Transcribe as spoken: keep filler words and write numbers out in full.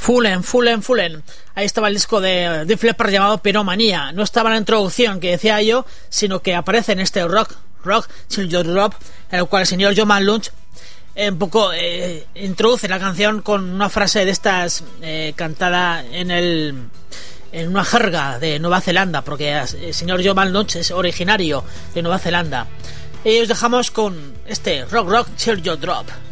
Fullen, Fullen, Fullen. Ahí estaba el disco de Def Leppard llamado Pyromanía. No estaba en la introducción que decía yo, sino que aparece en este Rock, Rock, Till You Drop, en el cual el señor John Malunch eh, un poco eh, introduce la canción con una frase de estas eh, cantada en el en una jerga de Nueva Zelanda, porque el señor John Malunch es originario de Nueva Zelanda. Y os dejamos con este Rock, Rock, Till You Drop.